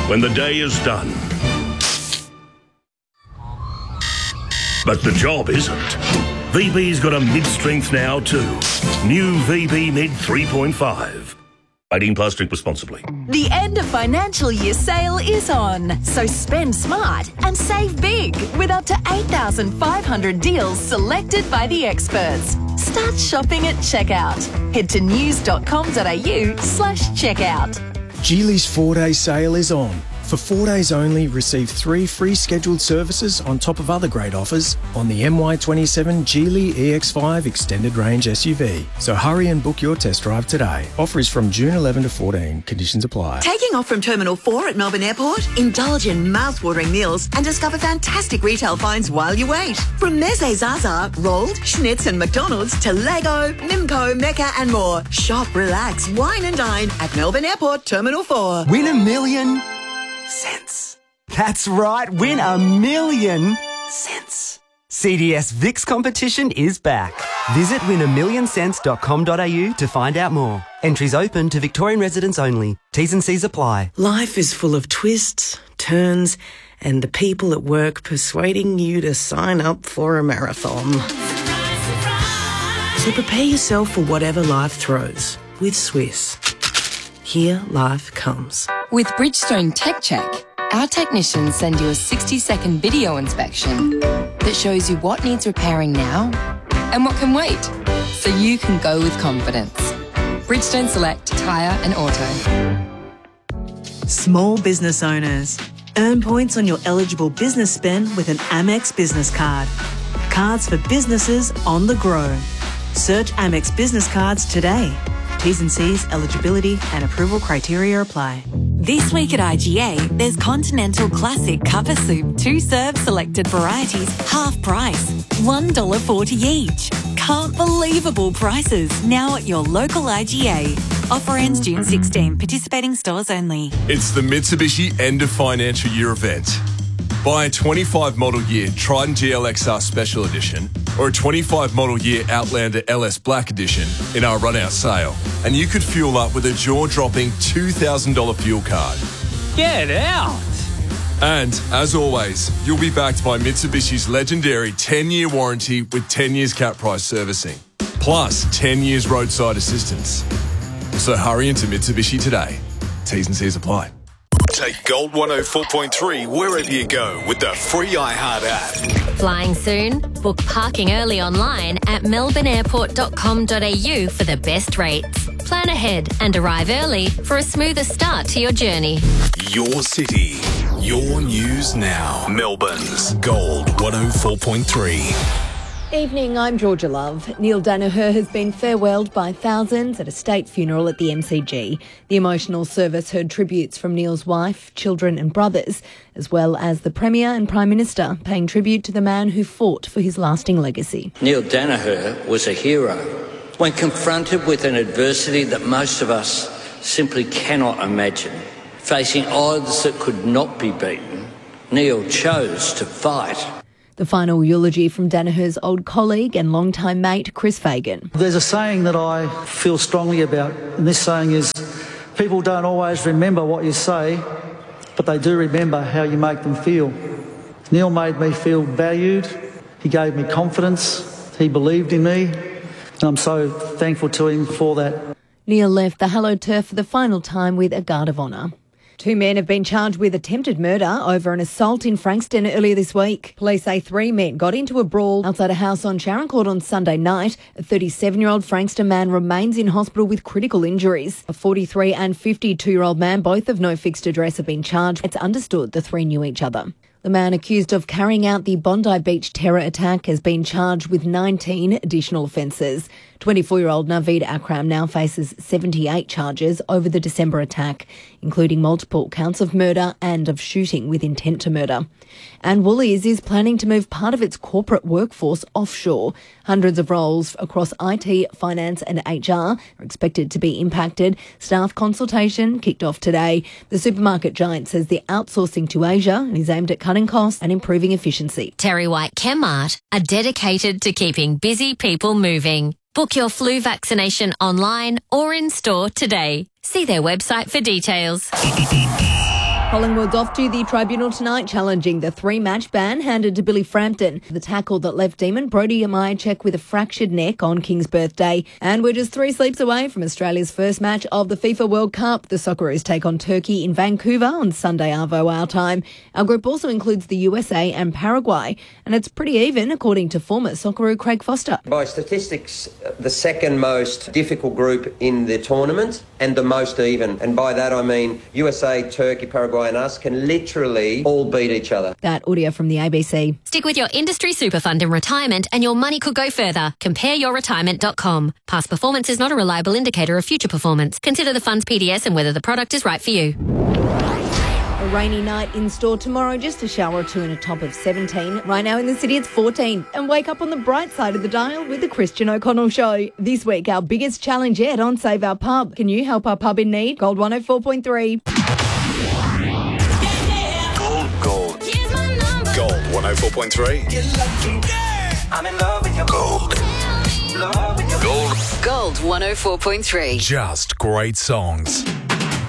when the day is done. But the job isn't. VB's got a mid-strength now too. New VB Mid 3.5. 18 plus, drink responsibly. The end of financial year sale is on, so spend smart and save big with up to 8,500 deals selected by the experts. Start shopping at checkout. Head to news.com.au/checkout. Geely's 4-day sale is on. For 4 days only, receive 3 free scheduled services on top of other great offers on the MY27 Geely EX5 Extended Range SUV. So hurry and book your test drive today. Offer is from June 11 to 14. Conditions apply. Taking off from Terminal 4 at Melbourne Airport? Indulge in mouth-watering meals and discover fantastic retail finds while you wait. From Meze Zaza, Rolled, Schnitz and McDonald's to Lego, Mimco, Mecca and more. Shop, relax, wine and dine at Melbourne Airport Terminal 4. Win $1 million cents. That's right, win $1 million cents. CDS VIX competition is back. Visit win1millioncents.com.au to find out more. Entries open to Victorian residents only. T's and C's apply. Life is full of twists, turns, and the people at work persuading you to sign up for a marathon. So prepare yourself for whatever life throws with Swiss. Here life comes. With Bridgestone Tech Check, our technicians send you a 60-second video inspection that shows you what needs repairing now and what can wait, so you can go with confidence. Bridgestone Select Tyre and Auto. Small business owners. Earn points on your eligible business spend with an Amex business card. Cards for businesses on the grow. Search Amex Business Cards today. T's and C's, eligibility and approval criteria apply. This week at IGA, there's Continental Classic Cover Soup, 2 serve selected varieties, half price, $1.40 each. Can't believable prices now at your local IGA. Offer ends June 16. Participating stores only. It's the Mitsubishi end of financial year event. Buy a 25 model year Triton GLXR Special Edition or a 25 model year Outlander LS Black Edition in our run-out sale, and you could fuel up with a jaw-dropping $2,000 fuel card. Get out! And, as always, you'll be backed by Mitsubishi's legendary 10-year warranty with 10 years cap price servicing, plus 10 years roadside assistance. So hurry into Mitsubishi today. T's and C's apply. Take Gold 104.3 wherever you go with the free iHeart app. Flying soon? Book parking early online at melbourneairport.com.au for the best rates. Plan ahead and arrive early for a smoother start to your journey. Your city, your news now. Melbourne's Gold 104.3. Evening, I'm Georgia Love. Neil Danaher has been farewelled by thousands at a state funeral at the MCG. The emotional service heard tributes from Neil's wife, children and brothers, as well as the Premier and Prime Minister paying tribute to the man who fought for his lasting legacy. Neil Danaher was a hero. When confronted with an adversity that most of us simply cannot imagine, facing odds that could not be beaten, Neil chose to fight. The final eulogy from Danaher's old colleague and longtime mate, Chris Fagan. There's a saying that I feel strongly about, and this saying is, people don't always remember what you say, but they do remember how you make them feel. Neil made me feel valued. He gave me confidence. He believed in me, and I'm so thankful to him for that. Neil left the hallowed turf for the final time with a guard of honour. 2 men have been charged with attempted murder over an assault in Frankston earlier this week. Police say 3 men got into a brawl outside a house on Charing Court on Sunday night. A 37-year-old Frankston man remains in hospital with critical injuries. A 43 and 52-year-old man, both of no fixed address, have been charged. It's understood the 3 knew each other. The man accused of carrying out the Bondi Beach terror attack has been charged with 19 additional offences. 24-year-old Naveed Akram now faces 78 charges over the December attack, including multiple counts of murder and of shooting with intent to murder. And Woolies is planning to move part of its corporate workforce offshore. Hundreds of roles across IT, finance and HR are expected to be impacted. Staff consultation kicked off today. The supermarket giant says the outsourcing to Asia is aimed at cutting costs and improving efficiency. Terry White Chemmart are dedicated to keeping busy people moving. Book your flu vaccination online or in store today. See their website for details. Collingwood's off to the tribunal tonight, challenging the 3-match ban handed to Billy Frampton, the tackle that left Demon Brody Amajacek with a fractured neck on King's birthday. And we're just 3 sleeps away from Australia's first match of the FIFA World Cup. The Socceroos take on Turkey in Vancouver on Sunday Arvo our time. Our group also includes the USA and Paraguay, and it's pretty even, according to former Socceroo Craig Foster. By statistics, the second most difficult group in the tournament and the most even. And by that I mean USA, Turkey, Paraguay and us can literally all beat each other. That audio from the ABC. Stick with your industry super fund in retirement and your money could go further. CompareYourRetirement.com. Past performance is not a reliable indicator of future performance. Consider the fund's PDS and whether the product is right for you. A rainy night in store tomorrow, just a shower or two and a top of 17. Right now in the city it's 14. And wake up on the bright side of the dial with the Christian O'Connell Show. This week our biggest challenge yet on Save Our Pub. Can you help our pub in need? Gold 104.3. Gold. Gold 104.3. I'm in love with your Gold. Gold. Gold 104.3. Just great songs.